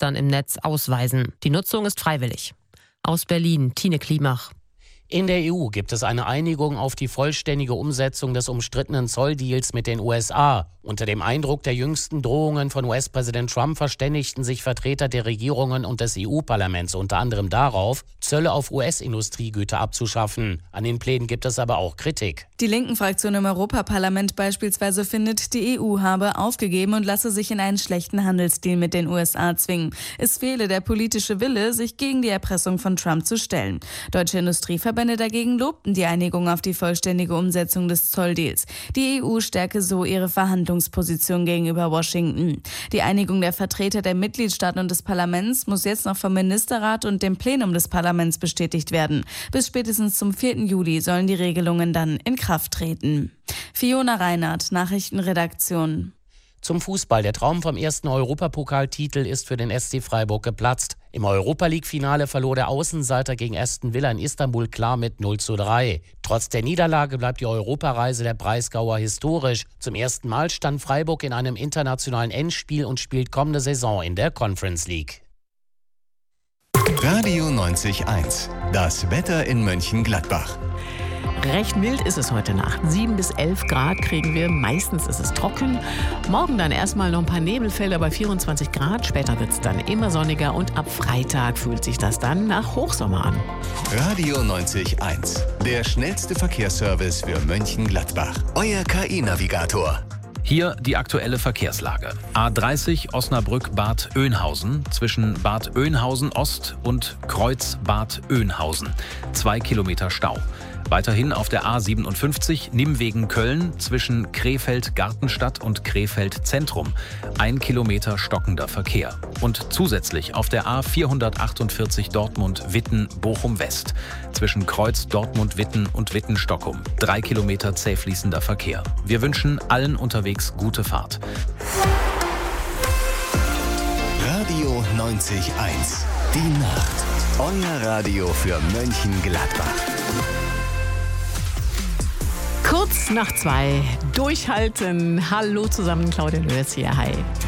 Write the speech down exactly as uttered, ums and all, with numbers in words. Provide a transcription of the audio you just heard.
dann im Netz ausweisen. Die Nutzung ist freiwillig. Aus Berlin, Tine Klimach. In der E U gibt es eine Einigung auf die vollständige Umsetzung des umstrittenen Zolldeals mit den U S A. Unter dem Eindruck der jüngsten Drohungen von U S-Präsident Trump verständigten sich Vertreter der Regierungen und des E U-Parlaments unter anderem darauf, Zölle auf U S-Industriegüter abzuschaffen. An den Plänen gibt es aber auch Kritik. Die Linken-Fraktion im Europaparlament beispielsweise findet, die E U habe aufgegeben und lasse sich in einen schlechten Handelsdeal mit den U S A zwingen. Es fehle der politische Wille, sich gegen die Erpressung von Trump zu stellen. Deutsche Industrieverbände dagegen lobten die Einigung auf die vollständige Umsetzung des Zolldeals. Die E U stärke so ihre Verhandlungsposition gegenüber Washington. Die Einigung der Vertreter der Mitgliedstaaten und des Parlaments muss jetzt noch vom Ministerrat und dem Plenum des Parlaments bestätigt werden. Bis spätestens zum vierten Juli sollen die Regelungen dann in Kraft treten. Fiona Reinhardt, Nachrichtenredaktion. Zum Fußball. Der Traum vom ersten Europapokaltitel ist für den S C Freiburg geplatzt. Im Europa-League-Finale verlor der Außenseiter gegen Aston Villa in Istanbul klar mit null zu drei. Trotz der Niederlage bleibt die Europareise der Breisgauer historisch. Zum ersten Mal stand Freiburg in einem internationalen Endspiel und spielt kommende Saison in der Conference League. Radio neunzig Komma eins. Das Wetter in Mönchengladbach. Recht mild ist es heute Nacht. sieben bis elf Grad kriegen wir. Meistens ist es trocken. Morgen dann erstmal noch ein paar Nebelfelder bei vierundzwanzig Grad. Später wird es dann immer sonniger und ab Freitag fühlt sich das dann nach Hochsommer an. Radio neunzig Komma eins. Der schnellste Verkehrsservice für Mönchengladbach. Euer K I-Navigator. Hier die aktuelle Verkehrslage. A dreißig Osnabrück-Bad Oeynhausen zwischen Bad Oeynhausen Ost und Kreuz Bad Oeynhausen. Zwei Kilometer Stau. Weiterhin auf der A siebenundfünfzig Nimwegen-Köln zwischen Krefeld-Gartenstadt und Krefeld-Zentrum. Ein Kilometer stockender Verkehr. Und zusätzlich auf der A vierhundertachtundvierzig Dortmund-Witten-Bochum-West zwischen Kreuz Dortmund-Witten und Witten-Stockum. Drei Kilometer zäh fließender Verkehr. Wir wünschen allen unterwegs gute Fahrt. Radio neunzig Komma eins. Die Nacht. Euer Radio für Mönchengladbach. Kurz nach zwei. Durchhalten. Hallo zusammen, Claudia Lörs hier. Hi.